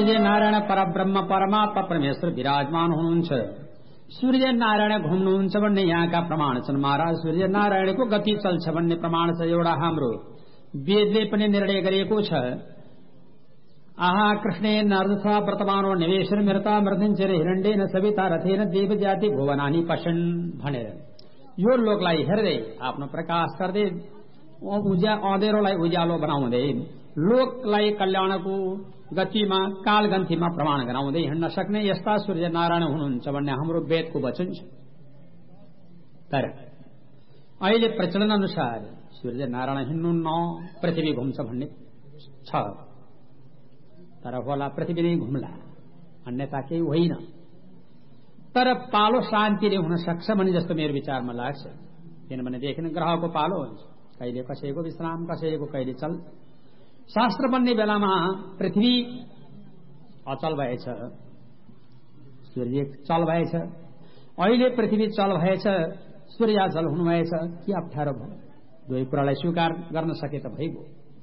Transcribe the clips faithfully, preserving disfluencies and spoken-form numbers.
सूर्य नारायण परब्रह्म परमात्मा परमेश्वर विराजमान हुनुहुन्छ। सूर्य नारायण घुम्नुहुन्छ भन्ने यहाँका प्रमाण छन् महाराज। सूर्य नारायणको गति चल्छ भन्ने प्रमाण छ। एउटा हाम्रो वेदले पनि निर्णय गरेको छ। आहा कृष्णे नर्दसा वर्तमानो निवेशन मृता मृतिञ्चर हिरण्डेन सविता रथेन देव जाति भुवनानी पशन भनेर यो लोकलाई हेर्दै आफ्नो प्रकाश गर्दै उज्या अँधेरोलाई उज्यालो बनाउँदै लोकलाई कल्याणको गतिमा कालगन्थीमा प्रमाण गराउँदै हिँड्न सक्ने यस्ता सूर्य नारायण हुनुहुन्छ भन्ने हाम्रो वेदको वचन छ। तर अहिले प्रचलन अनुसार सूर्य नारायण हिँड्नुहुन्न, पृथ्वी घुम्छ भन्ने छ। तर होला पृथ्वी नै घुम्ला, अन्यथा केही होइन। तर पालो शान्तिले हुन सक्छ भन्ने जस्तो मेरो विचारमा लाग्छ। किनभनेदेखि ग्रहको पालो हुन्छ, कहिले कसैको विश्राम, कसैको कहिले चल। शास्त्र बन्ने बेलामा पृथ्वी अचल भएछ, सूर्य चल भएछ। अहिले पृथ्वी चल भएछ, सूर्य अचल हुनुभएछ। के अप्ठ्यारो भयो? दुवै कुरालाई स्वीकार गर्न सके त भइगयो।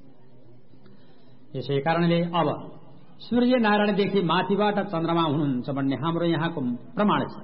यसै कारणले अब सूर्य नारायणदेखि माथिबाट चन्द्रमा हुनुहुन्छ भन्ने हाम्रो यहाँको प्रमाण छ।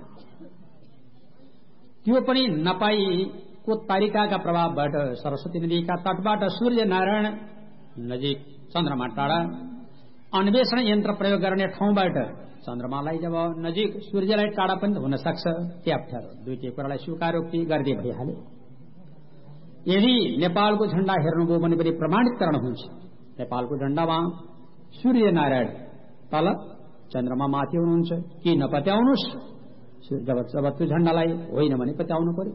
त्यो पनि नपाईको तरिकाका प्रभावबाट सरस्वती नदीका तटबाट सूर्य नारायण नजिक, चन्द्रमा टाढा, अन्वेषण यन्त्र प्रयोग गर्ने ठाउँबाट चन्द्रमालाई जब नजिक, सूर्यलाई टाढा पनि हुन सक्छ। के अप्ठ्यारो? दुईटै कुरालाई स्वीकारोक्ति गर्दै भइहाल्यो। यदि नेपालको झण्डा हेर्नुभयो भने पनि प्रमाणितकरण हुन्छ। नेपालको झण्डामा सूर्य नारायण तल, चन्द्रमा माथि हुनुहुन्छ। कि नपत्याउनुहोस्, जब जब त्यो झण्डालाई होइन भने पत्याउनु पर्यो।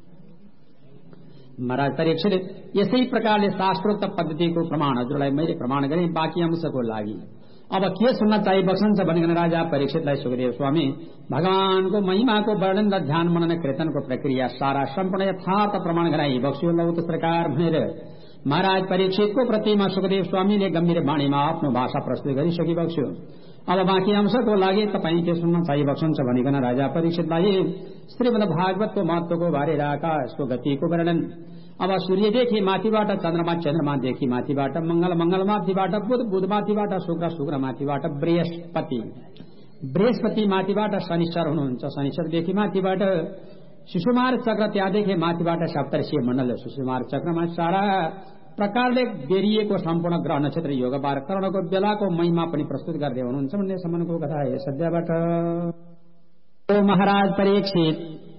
महाराज परीक्षित यसै प्रकारले शास्त्रोक्त पद्धतिको प्रमाण हजुरलाई मैले प्रमाण गरेँ। बाँकी अंशको लागि अब के सुन्न चाहिँ बस्नुहुन्छ भनिकन राजा परीक्षितलाई सुखदेव स्वामी भगवानको महिमाको वर्णन र ध्यान मनन कीर्तनको प्रक्रिया सारा सम्पूर्ण यथार्थ प्रमाण गराई बक्स्यो। लौ त प्रकार भनेर महाराज परीक्षितको प्रतिमा सुखदेव स्वामीले गम्भीर वाणीमा आफ्नो भाषा प्रस्तुत गरिसकि बक्स्यो। अब बाँकी अंशको लागि तपाईँ के सुन्न चाहिँ बस्नुहुन्छ भनिकन राजा परीक्षितलाई श्रीमद् भागवतको महत्वको बारे आकाशको गतिको वर्णन। अब सूर्यदेखि माथिबाट चन्द्रमा, चन्द्रमादेखि माथिबाट मंगल, मंगल माथिबाट बुध, बुध माथिबाट शुक्र, शुक्र माथिबाट बृहस्पति, बृहस्पति माथिबाट शनिश्चर हुनुहुन्छ। शनिश्चरदेखि माथिबाट सुषुमार चक्र, त्यहाँदेखि माथिबाट सप्तर्षीय मण्डल। सुषुमार चक्रमा सारा प्रकारले बेरिएको सम्पूर्ण ग्रह नक्षत्र योग बार करणको बेलाको महिमा पनि प्रस्तुत गर्दै हुनुहुन्छ भन्ने सम्मको कथा है सद्यबाट। महाराज परीक्षित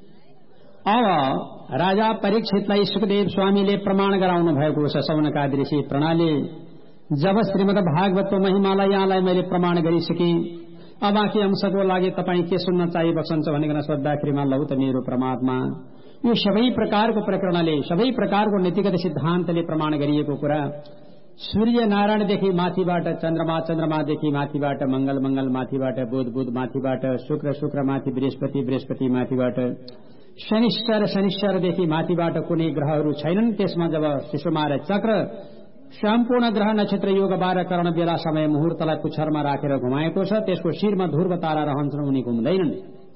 अब राजा परीक्षितलाई सुखदेव स्वामीले प्रमाण गराउनु भएको छ सौनकादि ऋषि प्रणाली। जब श्रीमद् भागवतको महिमालाई यहाँलाई मैले प्रमाण गरिसकेँ, अब बाँकी अंशको लागि तपाईँ के सुन्न चाहिँ बस्नुहुन्छ भनिकन सोद्धाखेरिमा लौ त मेरो परमात्मा यो सबै प्रकारको प्रकरणले, सबै प्रकारको नीतिगत सिद्धान्तले प्रमाण गरिएको कुरा। सूर्य नारायणदेखि माथिबाट चन्द्रमा, चन्द्रमादेखि माथिबाट मंगल, मंगल माथिबाट बुध, बुध माथिबाट शुक्र, शुक्र माथि बृहस्पति, बृहस्पति माथिबाट शनिश्चर, शनिश्चरदेखि माथिबाट कुनै ग्रहहरू छैनन्। त्यसमा जब सुषुमार चक्र सम्पूर्ण ग्रह नक्षत्र योग बाह्र करण बेला समय मुहूर्तलाई पुच्छरमा राखेर घुमाएको छ, त्यसको शिरमा ध्रुव तारा रहन्छन्, उनी घुम्दैनन्।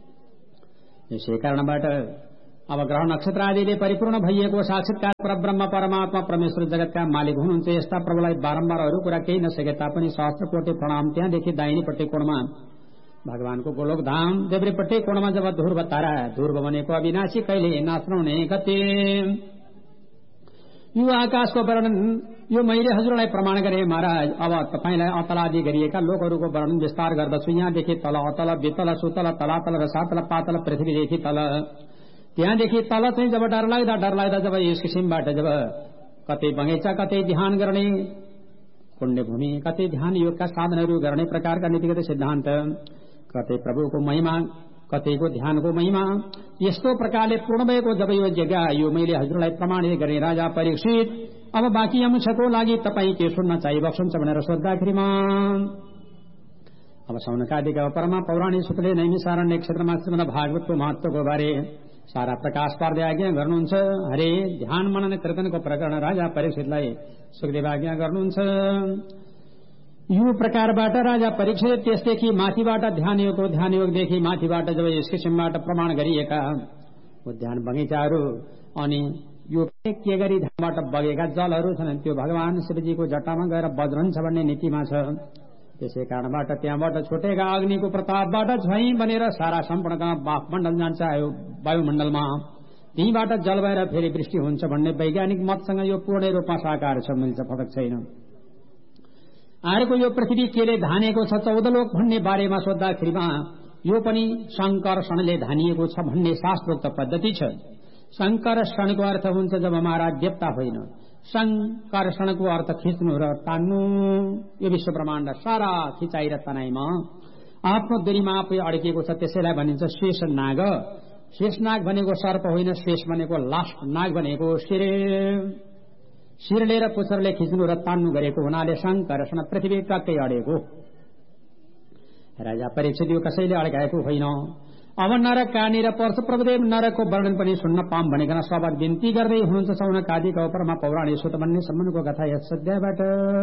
यसै कारणबाट अब ग्रह नक्षत्र आदिले परिपूर्ण भइएको साक्षात्कार परब्रह्म परमात्मा परमेश्वर जगतका मालिक हुनुहुन्छ। यस्ता प्रभुलाई बारम्बार अरू कुरा केही नसके तापनि सहस्त्र कोटि प्रणाम। त्यहाँदेखि दाहिनेपट्टि कोणमा भगवानको गोलोक धाम, देब्रेपट्टि कोणमा जब ध्रुव तारा, ध्रुव भनेको अविनाशी, कहिले नाच्नुहुने गते। यो आकाशको वर्णन यो मैले हजुरलाई प्रमाण गरेँ महाराज। अब तपाईँलाई अतल आदि गरिएका लोकहरूको वर्णन विस्तार गर्दछु। यहाँदेखि तल अतल, वितल, सुतल, तलातल, रसातल, पातल, पृथ्वीदेखि तल, त्यहाँदेखि तल चाहिँ जब डर लाग्दा डर लाग्दा जब यस किसिमबाट जब कतै बगैँचा, कतै ध्यान गर्ने पुण्यभूमि, कतै ध्यान योगका साधनहरू गर्ने प्रकारका नीतिगत सिद्धान्त, कतै प्रभुको महिमा, कतैको ध्यानको महिमा, यस्तो प्रकारले पूर्ण भएको जब यो जग्गा यो मैले हजुरलाई प्रमाणित गरेँ राजा परीक्षित। अब बाँकी अंशको लागि तपाईँ के सुन्न चाहिँ बस्नुहुन्छ भनेर सोद्धाखेरिमा अब सौनकादिका परमा पौराणिक सूत्रले नैमिषारण्य क्षेत्रमा श्रीमद् भागवतको महत्वको बारे सारा प्रकाश पार्दै आज्ञा गर्नुहुन्छ। हरे ध्यान मनन कीर्तनको प्रकरण राजा परीक्षितलाई सुखदेव आज्ञा गर्नुहुन्छ। यो प्रकारबाट राजा परीक्षित त्यसदेखि माथिबाट ध्यान योग, ध्यान योगदेखि माथिबाट जब यस किसिमबाट प्रमाण गरिएका उद्यान बगैँचाहरू अनि यो के गरी ध्यानबाट बगेका जलहरू छन् त्यो भगवान शिवजीको जटामा गएर बज्रन्छ भन्ने नीतिमा छ। त्यसै कारणबाट त्यहाँबाट छुटेका अग्निको प्रतापबाट झैं बनेर सारा सम्पूर्ण वायुमण्डल जान्छ वायुमण्डलमा। त्यहीबाट जल भएर फेरि वृष्टि हुन्छ भन्ने वैज्ञानिक मतसँग यो पूर्ण रूपमा साकार छ, मिल्छ, फरक छैन। अर्को यो पृथ्वी केले धानेको छ चौध लोक भन्ने बारेमा सोद्धाखेरिमा यो पनि शङ्करषणले धानिएको छ भन्ने शास्त्रोक्त पद्धति छ। शङ्करषणको अर्थ हुन्छ जब महाराज देवता होइन, शङ्करषणको अर्थ खिच्नु र तान्नु। यो विश्व ब्रह्माण्ड सारा खिचाइ र तनाइमा आफ्नो दूरीमा आफै अड्किएको छ, त्यसैलाई भनिन्छ शेष नाग। शेष नाग भनेको सर्प होइन, शेष भनेको लास्ट, नाग भनेको शिर शिरले र पुच्छरले खिच्नु र तान्नु गरेको हुनाले शङ्करषण पृथ्वी टक्कै अडेको। राजा परीक्षित यो कसैले अड्काएको होइन। अब नरक कहाँनिर पर्छ प्रभुदेव नरकको वर्णन पनि सुन्न पाऊँ भनेकन सबक विन्ती गर्दै हुनुहुन्छ सौनक आदिका उपरमा पौराणिक सूत भन्ने सम्बन्धको कथा यस अध्यायबाट।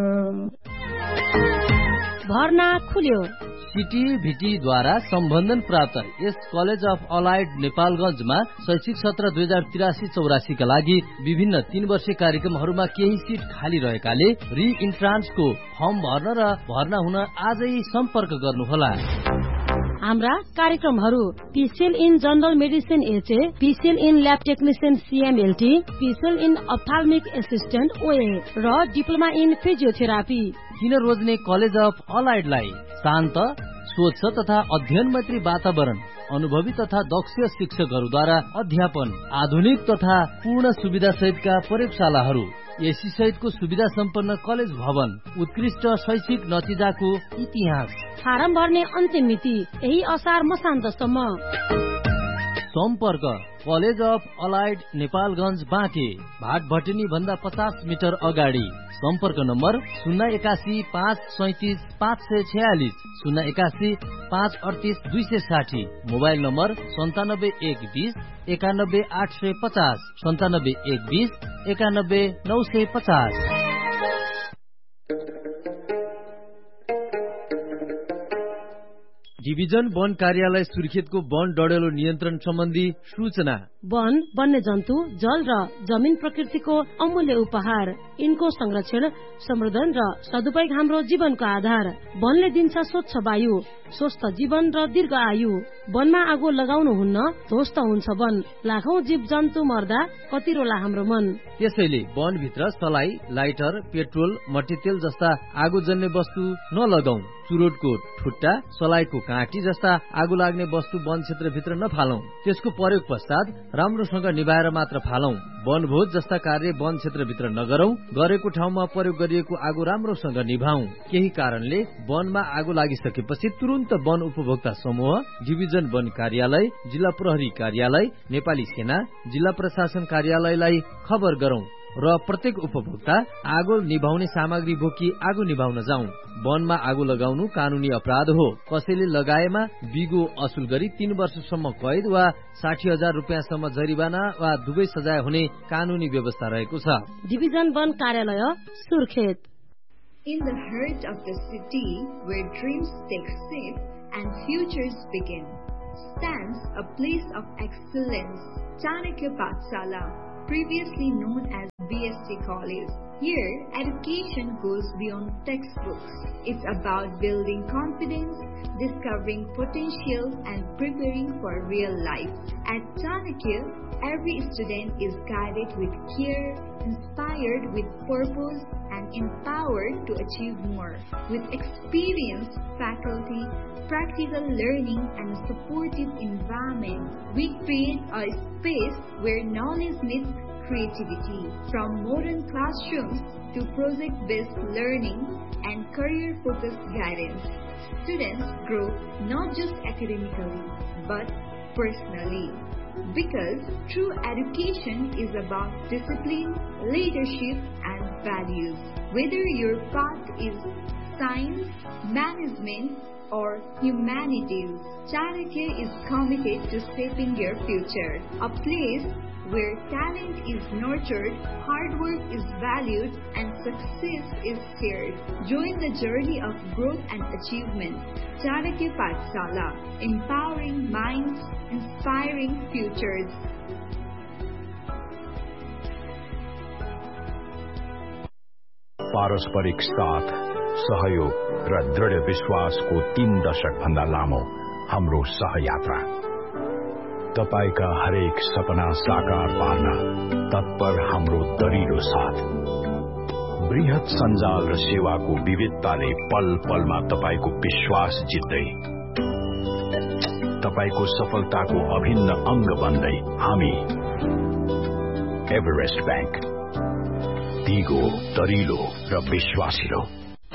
भर्ना खुल्यो। सिटिभिटीद्वारा सम्बन्धन प्राप्त यस कलेज अफ अलाइड नेपालगंजमा शैक्षिक सत्र दुई हजार तिरासी चौरासी का लागि विभिन्न तीन वर्षीय कार्यक्रमहरूमा केही सिट खाली रहेकाले रि इन्ट्रान्सको फर्म भर्न र भर्ना हुन आजै सम्पर्क गर्नुहोला। हाम्रा कार्यक्रमहरू PCL in general medicine HA, PCL in lab technician सीएमएलटी, PCL in अप्थाल्मिक assistant ओए र डिप्लोमा इन फिजियोथेरापी। किन रोज्ने कलेज अफ अलाइडलाई शान्त, स्वच्छ तथा अध्ययन मैत्री वातावरण, अनुभवी तथा दक्ष शिक्षकहरूद्वारा अध्यापन, आधुनिक तथा पूर्ण सुविधा सहितका प्रयोगशालाहरू, एसी सहितको सुविधा सम्पन्न कलेज भवन, उत्कृष्ट शैक्षिक नतिजाको इतिहास। फारम भर्ने अन्तिम मिति यही असार मसान्तसम्म। सम्पर्क college of allied Nepalganj Banke, भाट भटेनी भन्दा पचास मिटर अगाडि। सम्पर्क नम्बर शून्य एकासी पाँच सैतिस पाँच सय छयालिस, शून्य एकासी पाँच अडतिस दुई सय साठी। मोबाइल नम्बर सन्तानब्बे एक बीस एकानब्बे आठ सय पचास, सन्तानब्बे एक बीस एकानब्बे नौ सय पचास। डिभिजन वन कार्यालय सुर्खेतको वन डढेलो नियन्त्रण सम्बन्धी सूचना। वन, वन्य जन्तु, जल र जमिन प्रकृतिको अमूल्य उपहार। यिनको संरक्षण, संवर्धन र सदुपयोग हाम्रो जीवनको आधार। वनले दिन्छ स्वच्छ वायु, स्वस्थ जीवन र दीर्घ आयु। वनमा आगो लगाउनु हुन्न, ध्वस्त हुन्छ वन। लाखौं जीव जन्तु मर्दा कति रोला हाम्रो मन। त्यसैले वनभित्र सलाई, लाइटर, पेट्रोल, मट्टीतेल जस्ता आगोजन्य वस्तु नलगाऊ। चुरोटको ठुट्टा, सलाईको काँटी जस्ता आगो लाग्ने वस्तु वन क्षेत्रभित्र नफालौं। त्यसको प्रयोग पश्चात राम्रोसँग निभाएर मात्र फालौं। वनभोज जस्ता कार्य वन क्षेत्रभित्र नगरौं। गरेको ठाउँमा प्रयोग गरिएको आगो राम्रोसँग निभाऊ। केही कारणले वनमा आगो लागिसकेपछि तुरन्त वन उपभोक्ता समूह, डिभिजन वन कार्यालय, जिल्ला प्रहरी कार्यालय, नेपाली सेना, जिल्ला प्रशासन कार्यालयलाई खबर गरौं र प्रत्येक उपभोक्ता आगो निभाउने सामग्री बोकी आगो निभाउन जाउँ। वनमा आगो लगाउनु कानूनी अपराध हो। कसैले लगाएमा बिगो असुल गरी तीन वर्षसम्म कैद वा साठी हजार रुपियाँसम्म जरिवाना वा दुवै सजाय हुने कानूनी व्यवस्था रहेको छ। डिभिजन वन कार्यालय Surkhet. In the heart of the city where dreams take shape and futures begin stands a place of excellence, Chanakya Pathshala, previously known as B S C College. Here, education goes beyond textbooks. It's about building confidence, discovering potential, and preparing for real life. At Chanakya, every student is guided with care, inspired with purpose, and empowered to achieve more. With experienced faculty, practical learning, and a supportive environment, we create a space where knowledge meets creativity. From modern classrooms to project-based learning and career-focused guidance, students grow not just academically, but personally. Because true education is about discipline, leadership, and values. Whether your path is science, management, or humanities, Chanakya is committed to shaping your future. A place where talent is nurtured, hard work is valued, and success is shared. Join the journey of growth and achievement. Chanakya Pathshala, empowering minds, inspiring futures. पारस्परिक साथ सहयोग र दृढ विश्वासको तीन दशक भन्दा लामो हाम्रो सहयात्रा। तपाईका हरेक सपना साकार पार्न तत्पर हाम्रो दरिलो साथ। बृहत सञ्जाल र सेवाको विविधताले पल पलमा तपाईको विश्वास जित्दै, तपाईको सफलताको अभिन्न अंग बन्दै हामी एभरेस्ट बैंक, दिगो, दरिलो र विश्वासिलो।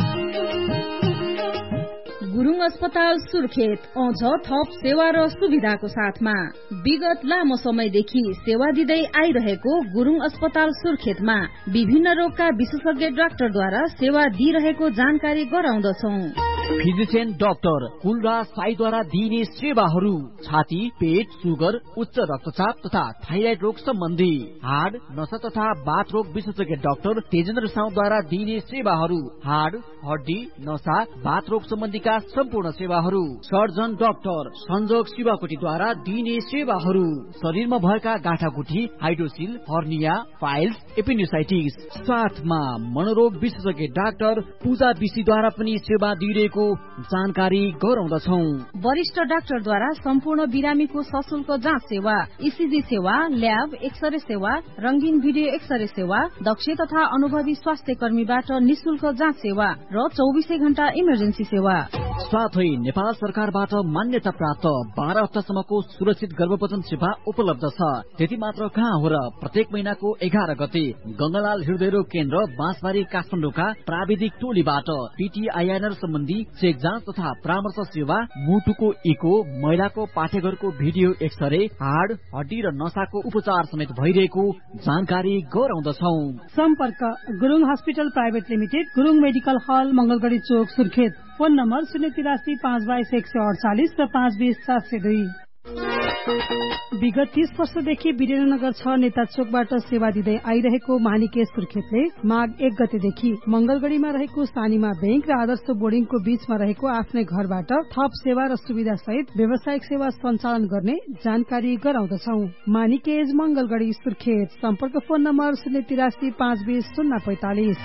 गुरुङ अस्पताल सुर्खेत आउँछ थप सेवा र सुविधाको साथमा। विगत लामो समयदेखि सेवा दिँदै आइरहेको गुरुङ अस्पताल सुर्खेतमा विभिन्न रोगका विशेषज्ञ डाक्टरद्वारा सेवा दिइरहेको जानकारी गराउँदछौं। फिजिशियन डाक्टर कुलराज साईद्वारा दिइने सेवाहरू छाती, पेट, सुगर, उच्च रक्तचाप तथा थाइराइड रोग सम्बन्धी, हाड, नसा तथा बाथ रोग विशेषज्ञ डाक्टर तेजेन्द्र साउद्वारा दिइने सेवाहरू, हाड, हड्डी, नसा, बाथ रोग सम्बन्धीका सम्पूर्ण सेवाहरू, सर्जन डाक्टर संजोग शिवाकोटीद्वारा दिइने सेवाहरू, शरीरमा भएका गाँठागुठी, हाइड्रोसिल, हर्निया, पाइल्स, एपेन्डिसाइटिस, साथमा मनोरोग विशेषज्ञ डाक्टर पूजा विशीद्वारा पनि सेवा दिइरहेको जानकारी गराउँदछौं। वरिष्ठ डाक्टरद्वारा सम्पूर्ण बिरामीको सशुल्क जाँच सेवा, ईसीजी सेवा, ल्याब, एक्सरे सेवा, रंगीन भिडियो एक्सरे सेवा, दक्ष तथा अनुभवी स्वास्थ्य कर्मीबाट निशुल्क जाँच सेवा र चौबिसै घण्टा इमर्जेन्सी सेवा। साथै नेपाल सरकारबाट मान्यता प्राप्त बाह्र हप्तासम्मको सुरक्षित गर्भपतन सेवा उपलब्ध छ। त्यति मात्र कहाँ हो र, प्रत्येक महिनाको एघार गते गंगालाल हृदयरोग केन्द्र बाँसबारी काठमाडौँका प्राविधिक टोलीबाट पीटीआईएनआर सम्बन्धी चेक जाँच तथा परामर्श सेवा, मुटुको इको, महिलाको पाठेघरको भिडियो एक्सरे, हाड, हड्डी र नसाको उपचार समेत भइरहेको जानकारी गराउँदछौं। सम्पर्क Gurung hospital private limited, Gurung medical हल, मंगलगढ़ी चोक, सुर्खेत। फोन नम्बर शून्य तिरासी पाँच बाइस एक सय अडचालिस र पाँच बीस सात सय दुई। विगत तीस वर्षदेखि वीरेन्द्रनगर छ नेता चोकबाट सेवा दिँदै आइरहेको मानिके सुर्खेतले माघ एक गतेदेखि मंगलगढ़ीमा रहेको सानीमा बैंक र आदर्श बोर्डिङको बीचमा रहेको आफ्नै घरबाट थप सेवा र सुविधा सहित व्यावसायिक सेवा सञ्चालन गर्ने जानकारी गराउँदछौ। मानिकेज मंगलगढ़ी सुर्खेत। सम्पर्क फोन नम्बर शून्य तिरासी पाँच बीस शून्य पैंतालिस।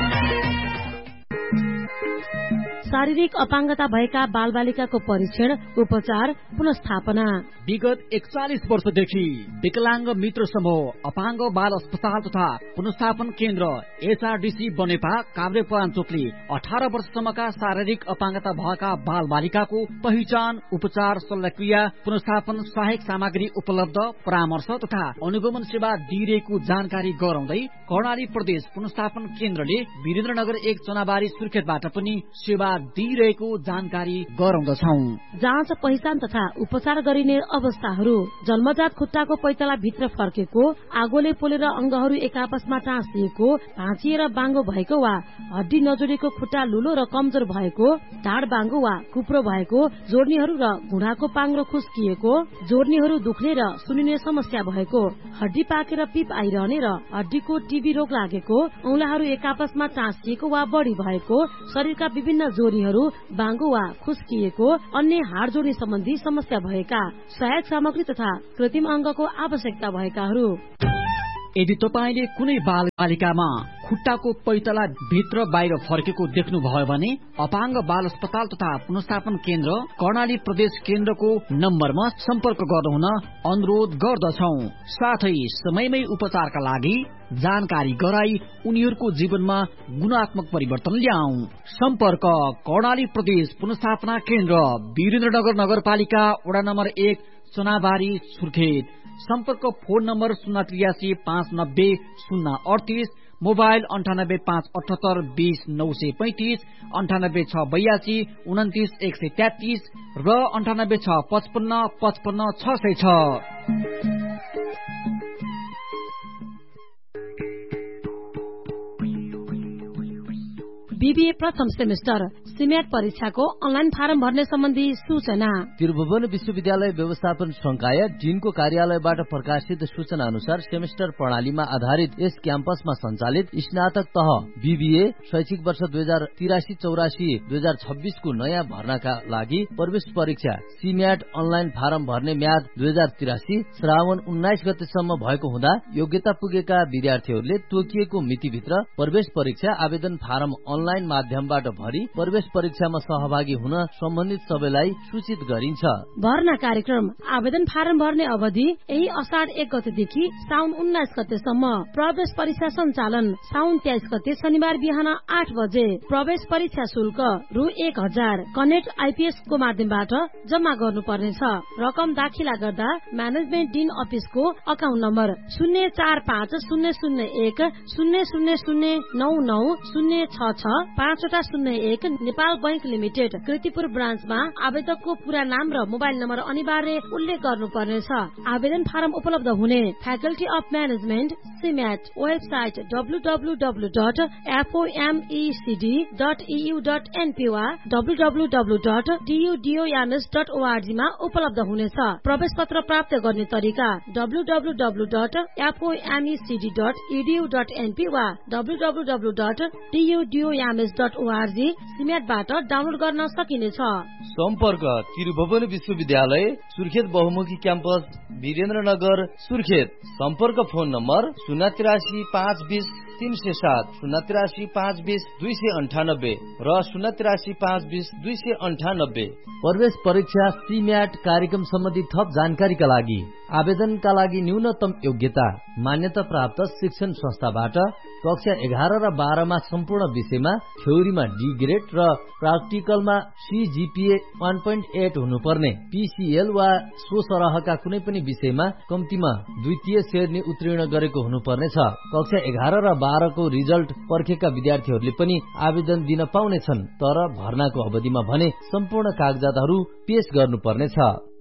शारीरिक अपाङ्गता भएका बालबालिकाको परीक्षण, उपचार, पुनस्थापना। विगत एकचालिस वर्षदेखि विकलांग मित्र समूह अपाङ्ग बाल अस्पताल तथा पुनस्थापन केन्द्र एचआरडीसी बनेपा काभ्रेपराञ्चोकले अठार वर्षसम्मका शारीरिक अपाङ्गता भएका बाल बालिकाको पहिचान, उपचार, शल्यक्रिया, पुनस्थापन, सहायक सामग्री उपलब्ध, परामर्श तथा अनुगमन सेवा दिइरहेको जानकारी गराउँदै कर्णाली प्रदेश पुनस्थापन केन्द्रले वीरेन्द्रनगर एक चनाबारी सुर्खेतबाट पनि सेवा दिइरहेको जानकारी गराउँदछौं। जाँच, पहिचान तथा उपचार गरिने अवस्थाहरू: जन्मजात खुट्टाको पैताला भित्र फर्केको, आगोले पोलेर अंगहरू एक आपसमा टाँसिएको, भाँचिएर बाङ्गो भएको वा हड्डी नजोडेको खुट्टा लुलो र कमजोर भएको, ढाड बाङ्गो वा कुप्रो भएको, जोड्नीहरू र घुँडाको पाङ्रो खुस्किएको, जोड्नीहरू दुख्ने र सुनिने समस्या भएको, हड्डी पाकेर पिप आइरहने र हड्डीको टीबी रोग लागेको, औंलाहरू एक आपसमा टाँसिएको वा बढी भएको, शरीरका विभिन्न जोडनीहरू बाङ्गो वा खुस्किएको, अन्य हाड जोड्ने सम्बन्धी समस्या भएका, सहायक सामग्री तथा कृत्रिम अंगको आवश्यकता भएकाहरू। यदि तपाईले कुनै बाल बालिकामा खुट्टाको पैतला भित्र बाहिर फर्केको देख्नुभयो भने अपाङ्ग बाल अस्पताल तथा पुनस्थापन केन्द्र कर्णाली प्रदेश केन्द्रको नम्बरमा सम्पर्क गर्नुहुन अनुरोध गर्दछौ। साथै समयमै उपचारका लागि जानकारी गराई उनीहरूको जीवनमा गुणात्मक परिवर्तन ल्याऊ। सम्पर्क कर्णाली प्रदेश पुनस्थापना केन्द्र, वीरेन्द्रनगर नगरपालिका, वडा नम्बर एक, चनाबारी, सुर्खेत। सम्पर्क फोन नम्बर शून्य त्रियासी पाँच नब्बे शून्य अडतिस, मोबाइल अन्ठानब्बे पाँच अठहत्तर बीस नौ सय पैंतिस, अन्ठानब्बे छ बयासी उन्तिस एक सय तेत्तीस र अन्ठानब्बे छ पचपन्न पचपन्न छ सय छ। बीबीए प्रथम सेमेस्टर सिमेट परीक्षाको अनलाइन फारम भर्ने सम्बन्धी सूचना। त्रिभुवन विश्वविद्यालय व्यवस्थापन संकाय डीनको कार्यालयबाट प्रकाशित सूचना अनुसार सेमेस्टर प्रणालीमा आधारित यस क्याम्पसमा सञ्चालित स्नातक तह बीबीए शैक्षिक वर्ष दुई हजार तिरासी चौरासी दुई हजार छब्बीसको नयाँ भर्नाका लागि प्रवेश परीक्षा सिमेट अनलाइन फारम भर्ने म्याद दुई हजार तिरासी श्रावण उन्नाइस गतेसम्म भएको हुँदा योग्यता पुगेका विद्यार्थीहरूले तोकिएको मितिभित्र प्रवेश परीक्षा आवेदन फारम अनलाइन अनलाइन माध्यमबाट भरी प्रवेश परीक्षामा सहभागी हुन सम्बन्धित सबैलाई सूचित गरिन्छ। भर्ना कार्यक्रम आवेदन फारम भर्ने अवधि यही असाढ एक गतेदेखि साउन उन्नाइस गतेसम्म। प्रवेश परीक्षा सञ्चालन साउन तेइस गते शनिबार बिहान आठ बजे। प्रवेश परीक्षा शुल्क रु एक हजार कनेक्ट आइपीएस को माध्यमबाट जम्मा गर्नुपर्नेछ। रकम दाखिला गर्दा म्यानेजमेन्ट डिन अफिसको अकाउन्ट नम्बर शून्य चार पाँच शून्य शून्य एक शून्य शून्य शून्य नौ नौ शून्य छ छ पाँचवटा शून्य एक नेपाल बैंक लिमिटेड कृतिपुर ब्रान्चमा आवेदकको पूरा नाम र मोबाइल नम्बर अनिवार्य उल्लेख गर्नुपर्नेछ। आवेदन फारम उपलब्ध हुने faculty of management CMAT website W W W dot एफओएमईसीडी dot EU dot NP वा W W W dot टीयूडीओएमएस dot ORG मा उपलब्ध हुनेछ। प्रवेश पत्र प्राप्त गर्ने तरिका W W W dot एफओएमईसीडी dot इडीयू dot NP वा W W W dot टीयूडीओएमएस dot ORG सिम्याटबाट download गर्न सकिनेछ। सम्पर्क त्रिभुवन विश्वविद्यालय सुर्खेत बहुमुखी क्याम्पस वीरेन्द्रनगर सुर्खेत। सम्पर्क फोन नम्बर शून्य तिरासी पाँच बीस तीन सय सात शून्य तिरासी पाँच बीस दुई सय अन्ठानब्बे र शून्य तिरासी पाँच बीस दुई सय अन्ठानब्बे। प्रवेश परीक्षा सीम्याट कार्यक्रम सम्बन्धी थप जानकारीका लागि आवेदनका लागि न्यूनतम योग्यता मान्यता प्राप्त शिक्षण संस्थाबाट कक्षा एघार र बाह्रमा सम्पूर्ण विषयमा थ्योरीमा डी ग्रेड र प्राक्टिकलमा सीजीपीए वान पोइन्ट एट हुनुपर्ने, पीसीएल वा सो सरहका कुनै पनि विषयमा कम्तीमा द्वितीय श्रेणी उत्तीर्ण गरेको हुनुपर्नेछ। कक्षा एघार र बाह्रको रिजल्ट पर्खेका विद्यार्थीहरूले पनि आवेदन दिन पाउनेछन्, तर भर्नाको अवधिमा भने सम्पूर्ण कागजातहरू पेश गर्नुपर्नेछ।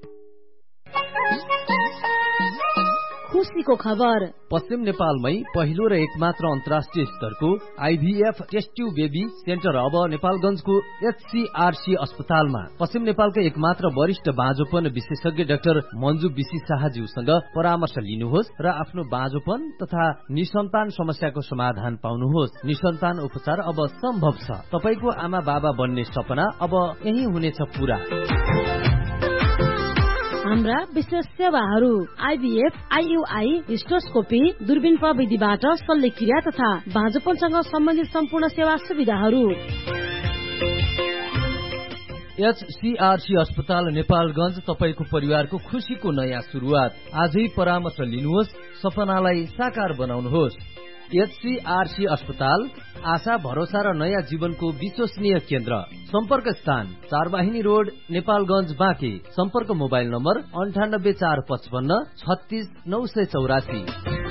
खुशीको खबर पश्चिम नेपालमै पहिलो र एकमात्र अन्तर्राष्ट्रिय स्तरको आईभीएफ टेस्ट ट्यूब बेबी सेन्टर अब नेपालगंजको एचसीआरसी अस्पतालमा। पश्चिम नेपालको एकमात्र वरिष्ठ बाँझोपन विशेषज्ञ डाक्टर मन्जु बिसी शाहज्यूसँग परामर्श लिनुहोस् र आफ्नो बाँझोपन तथा निसन्तान समस्याको समाधान पाउनुहोस्। निसन्तान उपचार अब सम्भव छ। तपाईको आमा बाबा बन्ने सपना अब यही हुनेछ पूरा। हाम्रा विशेष सेवाहरू आईभीएफ, आईयूआई, हिस्टोस्कोपी, दूरबीन प्रविधिबाट शल्यक्रिया तथा बाँझोपनसँग सम्बन्धित सम्पूर्ण सेवा सुविधाहरू। एचसीआरसी अस्पताल नेपालगंज, तपाईको परिवारको खुशीको नयाँ सुरुवात। आजै परामर्श लिनुहोस्, सपनालाई साकार बनाउनुहोस्। एचसीआरसी अस्पताल आशा, भरोसा र नयाँ जीवनको विश्वसनीय केन्द्र। सम्पर्क स्थान चारवाहिनी रोड, नेपालगंज, बाँके। सम्पर्क मोबाइल नम्बर अन्ठानब्बे चार पचपन्न छत्तीस नौ सय चौरासी।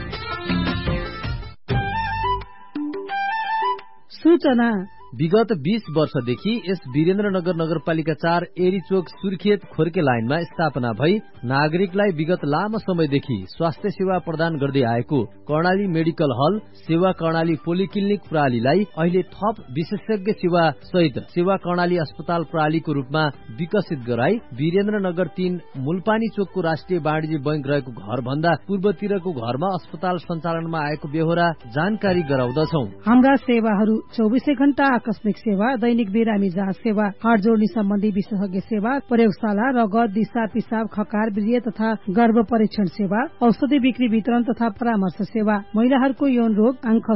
सूचना विगत बीस वर्षदेखि यस वीरेन्द्रनगर नगरपालिका चार एरीचोक सुर्खेत खोर्के लाइनमा स्थापना भई नागरिकलाई विगत लामो समयदेखि स्वास्थ्य सेवा प्रदान गर्दै आएको कर्णाली मेडिकल हल सेवा कर्णाली पोलिक्लिनिक प्रणालीलाई अहिले थप विशेषज्ञ सेवा सहित सेवा कर्णाली अस्पताल प्रणालीको रूपमा विकसित गराई वीरेन्द्रनगर तीन मुलपानी चोकको राष्ट्रिय वाणिज्य बैंक रहेको घर भन्दा पूर्वतिरको घरमा अस्पताल सञ्चालनमा आएको बेहोरा जानकारी गराउँदछौ। हाम्रा सेवाहरू चौबिसै घण्टा आकस्मिक सेवा, दैनिक बिरामी जाँच सेवा, हाड जोड्ने सम्बन्धी विशेषज्ञ सेवा, प्रयोगशाला, रगत, दिशा, पिसाब, खकार, वीर्य तथा गर्भ परीक्षण सेवा, औषधि बिक्री वितरण तथा परामर्श सेवा, महिलाहरूको यौन रोग, आँखा